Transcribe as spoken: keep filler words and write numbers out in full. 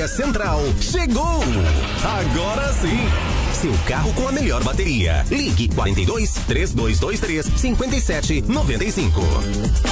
Central chegou! Agora sim! Seu carro com a melhor bateria. Ligue quarenta e dois, três dois dois três, cinquenta e sete, noventa e cinco.